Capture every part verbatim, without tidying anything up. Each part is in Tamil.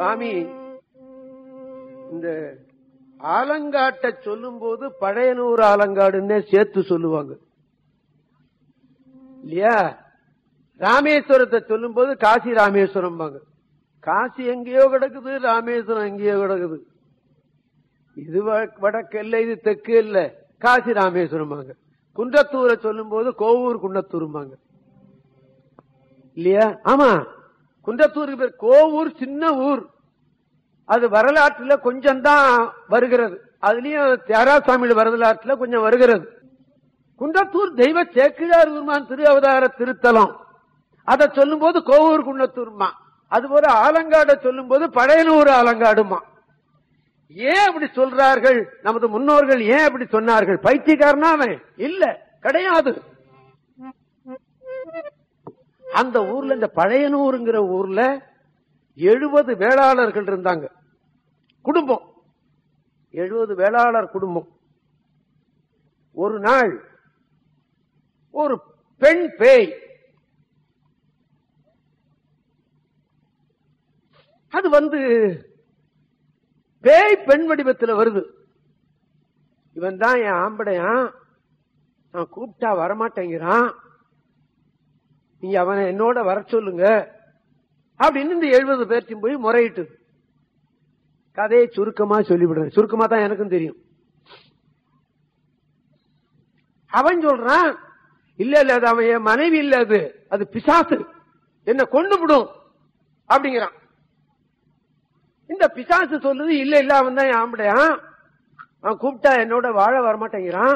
சுவாமி இந்த ஆலங்காட்டை சொல்லும் போது பழையனூர் ஆலங்காடுன்னே சேர்த்து சொல்லுவாங்க இல்லையா? ராமேஸ்வரத்தை சொல்லும் போது காசி ராமேஸ்வரம் பாங்க. காசி எங்கேயோ கிடக்குது, ராமேஸ்வரம் எங்கேயோ கிடக்குது. இது வடக்கு இல்ல, இது தெற்கு இல்ல, காசி ராமேஸ்வரம் பாங்க. குன்றத்தூரை சொல்லும் போது கோவூர் குன்னத்தூரும்பாங்க இல்லையா? ஆமா, குன்றத்தூருக்கு பேர் கோவூர் சின்ன ஊர். அது வரலாற்றுல கொஞ்சம் தான் வருகிறது, அதுலயும் தியாகராஜசாமி வரலாற்றுல கொஞ்சம் வருகிறது. குன்றத்தூர் தெய்வ சேக்கிழார் பெருமான் திரு அவதார திருத்தலம், அதை சொல்லும் போது கோவூர் குன்னத்தூர்மா. அதுபோல ஆலங்காடை சொல்லும் போது பழையனூர் ஆலங்காடுமா. ஏன் அப்படி சொல்றார்கள்? நமது முன்னோர்கள் ஏன் அப்படி சொன்னார்கள்? பைத்தியக்காரனா அவன் இல்ல, கிடையாது. அந்த ஊர்ல, இந்த பழையனூருங்கிற ஊர்ல எழுபது வேளாளர்கள் இருந்தாங்க, குடும்பம். எழுபது வேளாளர் குடும்பம். ஒரு நாள் ஒரு பெண் பேய், அது வந்து பேய் பெண் வடிவத்தில் வருது. இவன் தான் என் ஆம்படையான், நான் கூப்பிட்டா வரமாட்டேங்கிறான், நீங்க அவனை என்னோட வர சொல்லுங்க அப்படின்னு இந்த எழுபது பேர்த்தையும் போய் முறையிட்டு. கதையை சுருக்கமா சொல்லிவிடுறேன், சுருக்கமா தான் எனக்கும் தெரியும். அவன் சொல்றான், இல்ல இல்ல அது அவன் என் மனைவி இல்ல, அது அது பிசாசு, என்ன கொண்டு விடும் அப்படிங்கிறான். இந்த பிசாசு சொல்லுது, இல்ல இல்ல அவன் தான் என் ஆம்படையான், அவன் கூப்பிட்டா என்னோட வாழ வரமாட்டேங்கிறான்,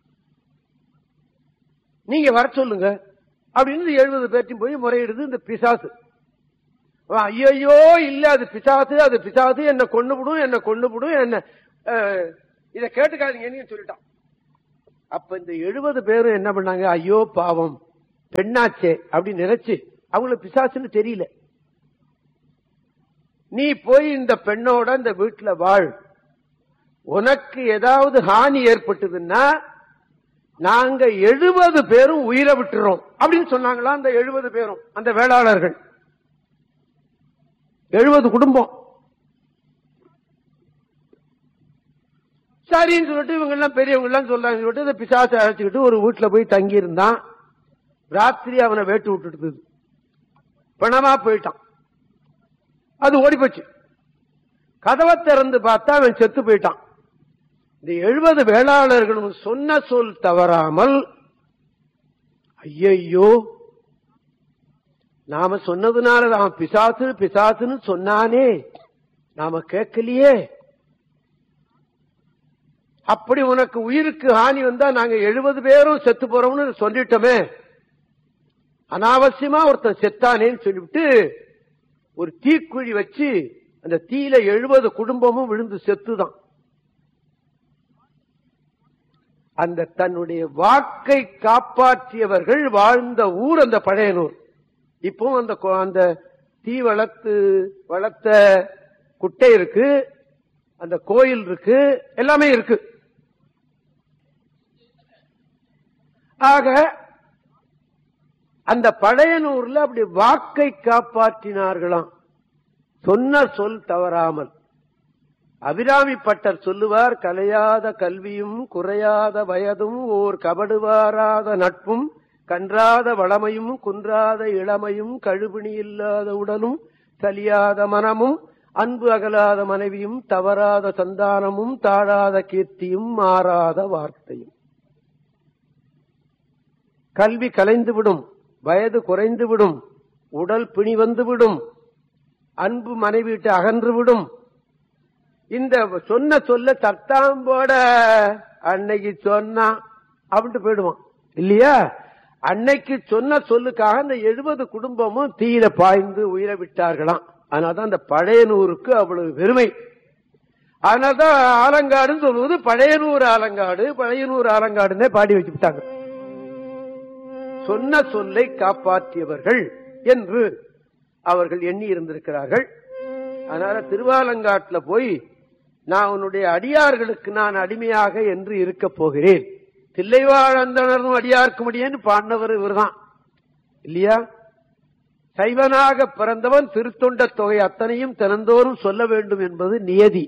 நீங்க வர சொல்லுங்க அப்படின்னு எழுபது பேர்த்தையும் போய் முறையிடுது இந்த பிசாசு. ஐயோ இல்ல அது பிசாசு, அது பிசாசு, என்ன கொண்டு விடும், என்ன கொண்டு விடும், என்ன இத கேட்டுக்காதீங்கன்னு சொல்லிட்டான். அப்ப இந்த எழுபது பேரும் என்ன பண்ணாங்க, ஐயோ பாவம் பெண்ணாச்சே அப்படின்னு நினைச்சு, அவங்களுக்கு பிசாசுன்னு தெரியல, நீ போய் இந்த பெண்ணோட இந்த வீட்டுல வாழ், உனக்கு ஏதாவது ஹானி ஏற்பட்டதுன்னா நாங்க எழுபது பேரும் உயிரை விட்டுறோம் அப்படின்னு சொன்னாங்களா. அந்த எழுபது பேரும், அந்த வேளாளர்கள் எழுபது குடும்பம். சரின்னு சொல்லிட்டு இவங்க எல்லாம் பெரியவங்க எல்லாம் சொல்றாங்க சொல்லிட்டு இந்த பிசாசை அழைச்சுக்கிட்டு ஒரு வீட்டுல போய் தங்கி இருந்தான். ராத்திரி அவனை வேட்டு விட்டுட்டு பணமா போயிட்டான். அது ஓடி போச்சு. கதவை திறந்து பார்த்தா அவன் செத்து போயிட்டான். இந்த எழுபது வேளாளர்களும் சொன்ன சொல் தவறாமல், ஐயோ நாம சொன்னதுனால அவன் பிசாசு பிசாசுன்னு சொன்னானே, நாம கேட்கலையே, அப்படி உனக்கு உயிருக்கு ஹானி வந்தா நாங்க எழுபது பேரும் செத்து போறோம்னு சொல்லிட்டோமே, அனாவசியமா ஒருத்தன் செத்தானேன்னு சொல்லிவிட்டு ஒரு தீக்குழி வச்சு அந்த தீயில எழுபது குடும்பமும் விழுந்து செத்துதான். அந்த தன்னுடைய வாக்கை காப்பாற்றியவர்கள் வாழ்ந்த ஊர் அந்த பழையனூர். இப்போ அந்த அந்த தீ வளர்த்து வளர்த்த குட்டை இருக்கு, அந்த கோயில் இருக்கு, எல்லாமே இருக்கு. ஆக அந்த பழையனூர்ல அப்படி வாக்கை காப்பாற்றினார்களாம், சொன்ன சொல் தவறாமல். அபிராமி பட்டர் சொல்லுவார், கலையாத கல்வியும் குறையாத வயதும் ஓர் கபடுவாராத நட்பும் கன்றாத வளமையும் குன்றாத இளமையும் கழுபிணி இல்லாத உடலும் சலியாத மனமும் அன்பு அகலாத மனைவியும் தவறாத சந்தானமும் தாழாத கீர்த்தியும் மாறாத வார்த்தையும். கல்வி கலைந்துவிடும், வயது குறைந்துவிடும், உடல் பிணி வந்துவிடும், அன்பு மனைவி விட்டு அகன்றுவிடும். இந்த சொன்ன சொல்ல தட்டாம்போட அன்னைக்கு சொன்னா அப்படின்ட்டு போயிடுவான் இல்லையா? அன்னைக்கு சொன்ன சொல்லுக்காக அந்த எழுபது குடும்பமும் தீயில பாய்ந்து உயிரை விட்டார்களாம். அதனால்தான் அந்த பழையனூருக்கு அவ்வளவு பெருமை. அதனால்தான் ஆலங்காடுன்னு சொல்லுவது பழையனூர் ஆலங்காடு, பழையனூர் ஆலங்காடுன்னே பாடி வச்சுட்டாங்க. சொன்ன சொல்லை காப்பாற்றியவர்கள் என்று அவர்கள் எண்ணி இருந்திருக்கிறார்கள். அதனால திருவாலங்காட்டுல போய் நான் உன்னுடைய அடியார்களுக்கு நான் அடிமையாக என்று இருக்க போகிறேன், தில்லைவாழந்தனரும் அடியார்க்கு முடியேன்னு பாடினவர் இவர் தான் இல்லையா? சைவனாக பிறந்தவன் திருத்தொண்ட தொகை அத்தனையும் தினந்தோறும் சொல்ல வேண்டும் என்பது நியதி.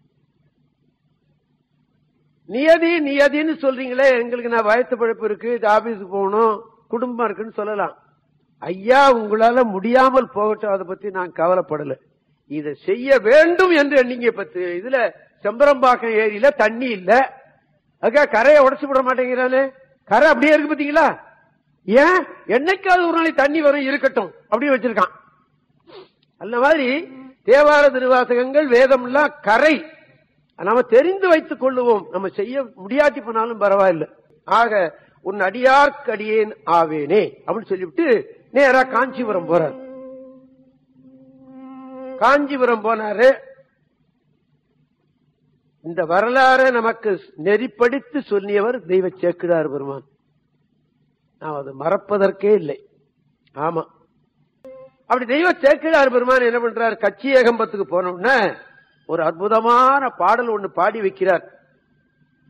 நியதி நியதின்னு சொல்றீங்களே, எங்களுக்கு நான் வயத்து பழப்பு இருக்கு, ஆபீஸுக்கு போகணும், குடும்பம் இருக்குன்னு சொல்லலாம். ஐயா, உங்களால முடியாமல் போகட்டும், அதை பத்தி நான் கவலைப்படல. இதை செய்ய வேண்டும் என்று நீங்க பத்து இதுல செம்பரம்பாக்கம் ஏரியில தண்ணி இல்ல, அதுக்காக கரையை உடச்சு விட மாட்டேங்கிறானே. கரை அப்படியே இருக்கு பாத்தீங்களா? ஏன் என்னைக்காவது ஒரு நாளைக்கு தண்ணி வரும், இருக்கட்டும் அப்படி வச்சிருக்கான். அந்த மாதிரி தேவார திருவாசகங்கள் வேதம் எல்லாம் கரை, நாம தெரிந்து வைத்துக் கொள்ளுவோம். நம்ம செய்ய முடியாட்டி போனாலும் பரவாயில்லை. ஆக உன் அடியார்க்கு அடியேன் ஆவேனே அப்படின்னு சொல்லிவிட்டு நேரா காஞ்சிபுரம் போறார். காஞ்சிபுரம் போனாரு. இந்த வரலாறு நமக்கு நெறிப்படுத்தி சொல்லியவர் தெய்வ சேக்கிழார் பெருமான். நாம் அதை மறப்பதற்கே இல்லை. ஆமா, அப்படி தெய்வ சேக்கிழார் பெருமான் என்ன பண்றார், கச்சி ஏகம்பத்துக்கு போனோம்னா ஒரு அற்புதமான பாடல் ஒண்ணு பாடி வைக்கிறார்.